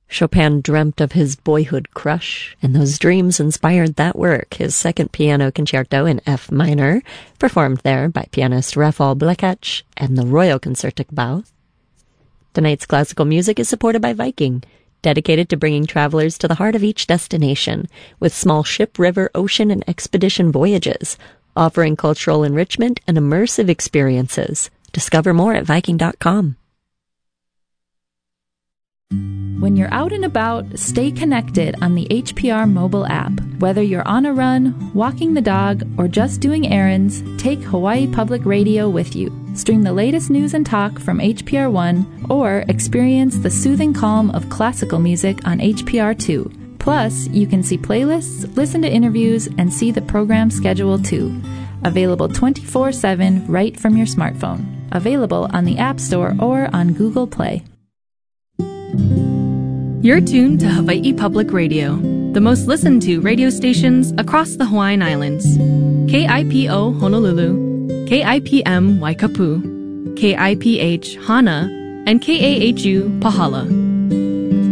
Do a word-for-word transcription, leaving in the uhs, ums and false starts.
Chopin dreamt of his boyhood crush, and those dreams inspired that work, his second piano concerto in F minor, performed there by pianist Rafał Blekacz and the Royal Concertgebouw. Tonight's classical music is supported by Viking, dedicated to bringing travelers to the heart of each destination, with small ship, river, ocean, and expedition voyages, offering cultural enrichment and immersive experiences. Discover more at Viking dot com. When you're out and about, stay connected on the H P R mobile app. Whether you're on a run, walking the dog, or just doing errands, take Hawaii Public Radio with you. Stream the latest news and talk from H P R one, or experience the soothing calm of classical music on H P R two. Plus, you can see playlists, listen to interviews, and see the program schedule too. Available twenty-four seven right from your smartphone. Available on the App Store or on Google Play. You're tuned to Hawaii Public Radio, the most listened to radio stations across the Hawaiian Islands. K I P O Honolulu, K I P M Waikapu, K I P H Hana, and K A H U Pahala.